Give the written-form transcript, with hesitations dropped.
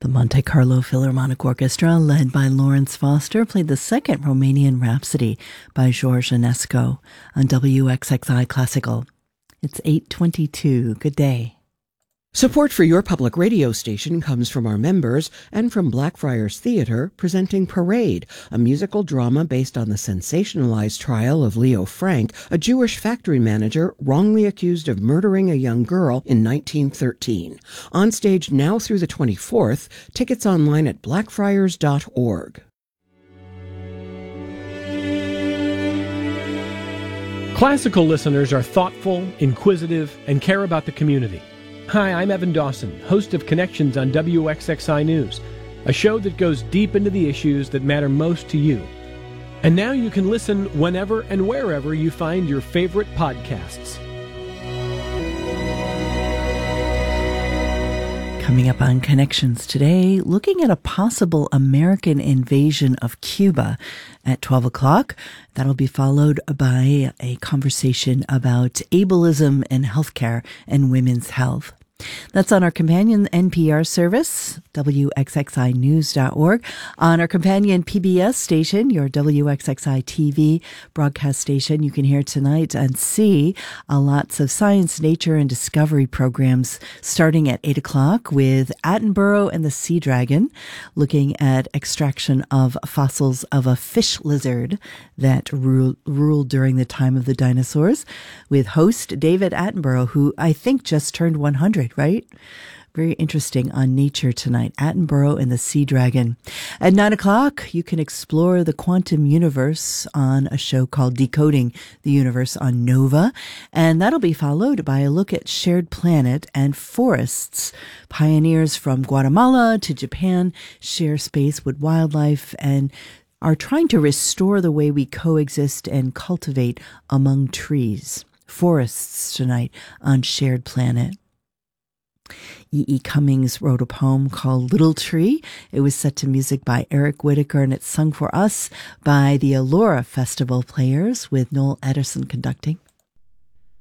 The Monte Carlo Philharmonic Orchestra, led by Lawrence Foster, played the second Romanian Rhapsody by George Enescu on WXXI Classical. It's 8:22. Good day. Support for your public radio station comes from our members and from Blackfriars Theatre, presenting Parade, a musical drama based on the sensationalized trial of Leo Frank, a Jewish factory manager wrongly accused of murdering a young girl in 1913. On stage now through the 24th, tickets online at blackfriars.org. Classical listeners are thoughtful, inquisitive, and care about the community. Hi, I'm Evan Dawson, host of Connections on WXXI News, a show that goes deep into the issues that matter most to you. And now you can listen whenever and wherever you find your favorite podcasts. Coming up on Connections today, looking at a possible American invasion of Cuba at 12 o'clock. That'll be followed by a conversation about ableism in healthcare and women's health. That's on our companion NPR service, WXXInews.org. On our companion PBS station, your WXXI TV broadcast station, you can hear tonight and see lots of science, nature, and discovery programs starting at 8 o'clock with Attenborough and the Sea Dragon, looking at extraction of fossils of a fish lizard that ruled during the time of the dinosaurs, with host David Attenborough, who I think just turned 100. Right? Very interesting on Nature tonight. Attenborough and the Sea Dragon. At 9 o'clock, you can explore the quantum universe on a show called Decoding the Universe on Nova. And that'll be followed by a look at Shared Planet and forests. Pioneers from Guatemala to Japan share space with wildlife and are trying to restore the way we coexist and cultivate among trees. Forests tonight on Shared Planet. E.E. Cummings wrote a poem called Little Tree. It was set to music by Eric Whitacre, and it's sung for us by the Allura Festival Players with Noel Ederson conducting.